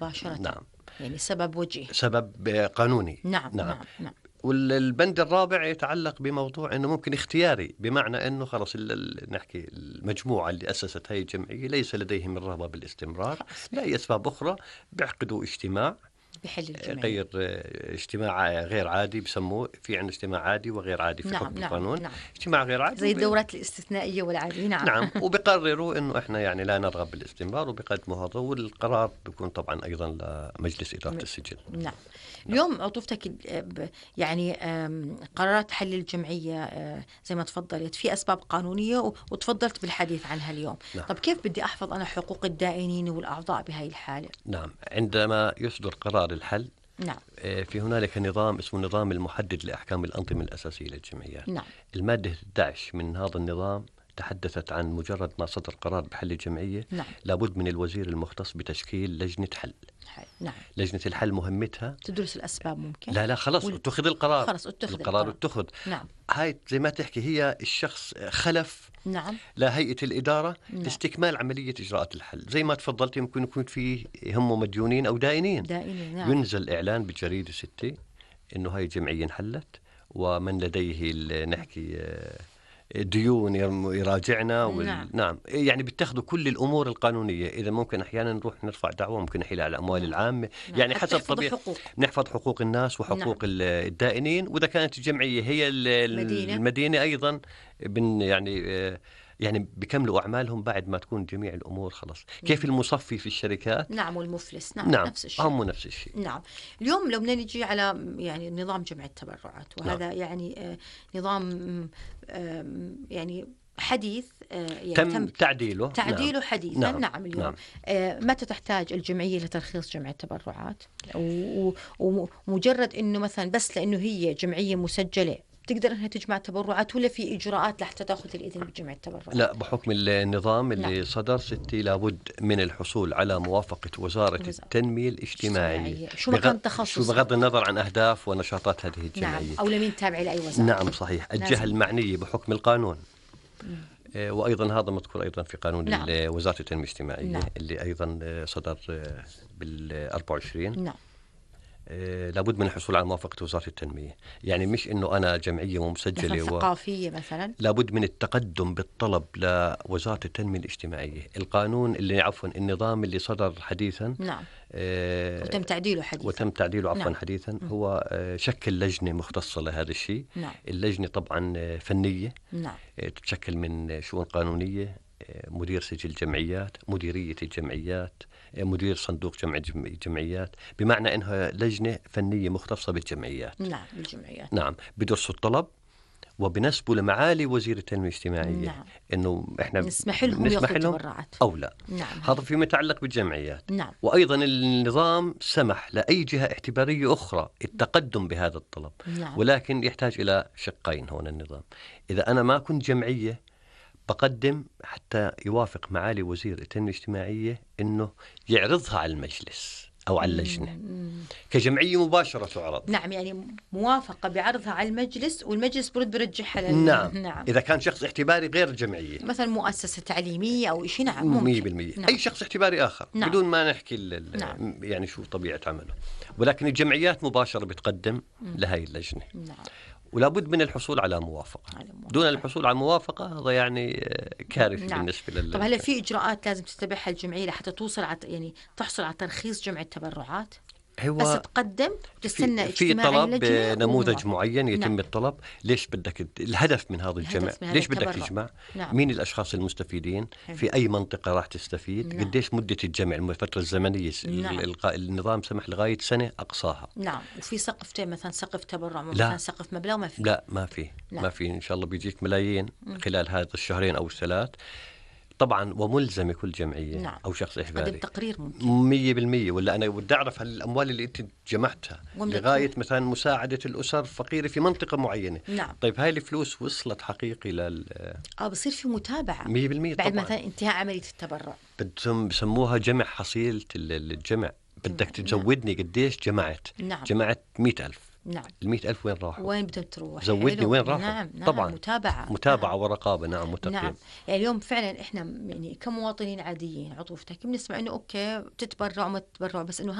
مباشرة. نعم. يعني سبب وجيه، سبب قانوني. نعم نعم نعم, نعم. والبند الرابع يتعلق بموضوع أنه ممكن اختياري، بمعنى أنه خلص نحكي المجموعة اللي أسست هاي الجمعية ليس لديهم الرغبة بالاستمرار لأي أسباب أخرى، بيعقدوا اجتماع بحل الجمعية. غير اجتماع غير عادي، بسموه في عندنا اجتماع عادي وغير عادي في نعم حكم نعم القانون. نعم. اجتماع غير عادي زي الدورات الاستثنائية والعادية. نعم. نعم. وبقرروا انه احنا يعني لا نرغب بالاستمرار وبقدموا هذا، والقرار بيكون طبعا ايضا لمجلس اداره السجن. نعم. اليوم عطوفتك يعني قرارات حل الجمعية زي ما تفضلت في أسباب قانونية وتفضلت بالحديث عنها اليوم. نعم. طب كيف بدي أحفظ أنا حقوق الدائنين والأعضاء بهاي الحالة؟ نعم. عندما يصدر قرار الحل، نعم، في هنالك نظام اسمه النظام المحدد لأحكام الأنظمة الأساسية للجمعيات. نعم. المادة 11 من هذا النظام تحدثت عن مجرد ما صدر قرار بحل الجمعية، نعم. لابد من الوزير المختص بتشكيل لجنة حل. نعم. لجنة الحل مهمتها تدرس الأسباب ممكن؟ لا خلص اتخذ القرار. خلص اتخذ القرار اتخذ. نعم. هاي زي ما تحكي هي الشخص خلف نعم. لهيئة الإدارة نعم. لاستكمال عملية إجراءات الحل. زي ما تفضلت يمكن يكون فيه هم مديونين أو دائنين. نعم. ينزل إعلان بالجريدة 6 إنه هاي الجمعية انحلت، ومن لديه نحكي ديون يراجعنا. نعم. نعم. يعني بتاخذوا كل الأمور القانونية. إذا ممكن أحيانا نروح نرفع دعوة، ممكن نحيل على الأموال العامة. نعم. يعني حسب طبيعة نحفظ حقوق الناس وحقوق نعم. الدائنين. وإذا كانت الجمعية هي المدينة أيضا يعني بيكملوا أعمالهم بعد ما تكون جميع الأمور خلص. كيف المصفي في الشركات؟ نعم. والمفلس. نعم. نعم. نفس الشيء. هم نفس الشيء. نعم. اليوم لو بدنا نجي على يعني نظام جمع التبرعات، وهذا نعم. يعني نظام يعني حديث، يعني تم تعديله نعم. حديثا. نعم. نعم. اليوم نعم. متى تحتاج الجمعية لترخيص جمع التبرعات؟ ومجرد إنه مثلا بس لأنه هي جمعية مسجلة تقدر أنها تجمع تبرعات، ولا في إجراءات لحتى تأخذ الإذن بجمع التبرعات؟ لا، بحكم النظام اللي نعم. صدر 6 لابد من الحصول على موافقة وزارة التنمية الاجتماعية. شو ما كان تخصص، بغض النظر عن أهداف ونشاطات هذه الجمعية. نعم. أو لمين تابع لأي وزارة. نعم صحيح. الجهة المعنية بحكم القانون. وأيضا هذا مذكور أيضا في قانون نعم. وزارة التنمية الاجتماعية. نعم. اللي أيضا صدر بال24. نعم. لابد من الحصول على موافقة وزارة التنمية. يعني مش إنه أنا جمعية مسجلة مثلا ثقافية مثلا، لابد من التقدم بالطلب لوزارة التنمية الاجتماعية. القانون اللي النظام اللي صدر حديثا. نعم. وتم تعديله نعم. حديثا هو شكل لجنة مختصة لهذا الشيء. نعم. اللجنة طبعا فنية. نعم. تتشكل من شؤون قانونية، مدير سجل جمعيات، مديرية الجمعيات، مدير صندوق جمعيات، بمعنى أنها لجنة فنية مختصة بالجمعيات. نعم. بالجمعيات. نعم. بدرسوا الطلب وبنسبوا لمعالي وزير التنمية الاجتماعية. نعم. إنه إحنا نسمح لهم تبرعات أو لا. نعم. هذا فيما يتعلق بالجمعيات. نعم. وأيضا النظام سمح لأي جهة اعتبارية أخرى التقدم بهذا الطلب. نعم. ولكن يحتاج إلى شقين هون النظام. إذا أنا ما كنت جمعية بقدم حتى يوافق معالي وزير التنمية الاجتماعية إنه يعرضها على المجلس أو على اللجنة. كجمعية مباشرة تعرض. نعم. يعني موافقة بعرضها على المجلس، والمجلس برجحها نعم. نعم. إذا كان شخص اعتباري غير الجمعية، مثلا مؤسسة تعليمية أو شيء. نعم. 100%. نعم. أي شخص اعتباري آخر. نعم. بدون ما نحكي نعم. يعني شو طبيعة عمله. ولكن الجمعيات مباشرة بتقدم لهي اللجنة. نعم. ولا بد من الحصول على موافقة. دون الحصول على موافقة هذا يعني كارثة. نعم. بالنسبة طب هل في إجراءات لازم تتبعها الجمعية لحتى توصل يعني تحصل على ترخيص جمع التبرعات؟ بس تقدم تستنى في طلب نموذج معين يتم. نعم. الطلب ليش بدك الهدف من هذا الجمع، ليش بدك تجمع. نعم. مين الأشخاص المستفيدين. في أي منطقة راح تستفيد. نعم. قديش مدة الجمع، الفترة الزمنية. نعم. النظام سمح لغاية سنة أقصاها. نعم. وفي سقفتين مثلا سقف تبرع مثلا سقف مبلغ ما في. لا ما في. نعم. ما في. إن شاء الله بيجيك ملايين خلال هذا الشهرين أو الثلاث طبعا. وملزمة كل جمعية. نعم. أو شخص إحباري قدم تقرير ممكن 100%. ولا أنا بدي أعرف الأموال اللي أنت جمعتها لغاية مثلا مساعدة الأسر الفقيرة في منطقة معينة. نعم. طيب هاي الفلوس وصلت حقيقي بصير في متابعة 100% بعد مثلا انتهاء عملية التبرع. بسموها جمع حصيلة الجمع. بدك تزودني قديش جمعت. نعم. جمعت 100,000. نعم. 100,000 وين راحوا؟ وين بدهم تروح؟ زودني وين راحوا؟ نعم. طبعا. متابعة نعم. ورقابة. نعم. وتقييم. نعم. يعني اليوم فعلا احنا يعني كمواطنين عاديين عطوفتك بنسمع انه اوكي تتبرع وما تتبرع، بس انه